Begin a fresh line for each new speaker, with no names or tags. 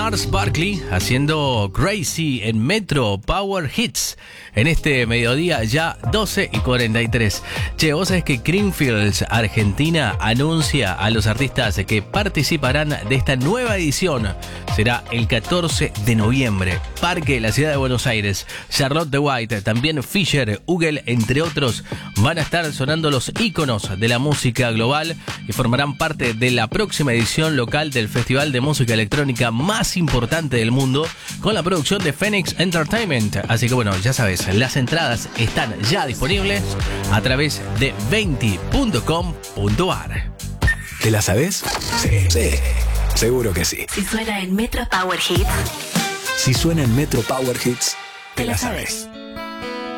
Nars Barkley haciendo Crazy en Metro Power Hits. En este mediodía ya 12:43. Che, vos sabés que Creamfields Argentina anuncia a los artistas que participarán de esta nueva edición. Será el 14 de noviembre. Parque, la ciudad de Buenos Aires. Charlotte de White, también Fisher, Ugel, entre otros, van a estar sonando los íconos de la música global y formarán parte de la próxima edición local del Festival de Música Electrónica más importante del mundo, con la producción de Phoenix Entertainment. Así que bueno, ya sabes, las entradas están ya disponibles a través de 20.com.ar.
¿Te la sabes? Sí, seguro que sí.
Si suena en Metro Power Hits.
Si suena en Metro Power Hits, te la sabes.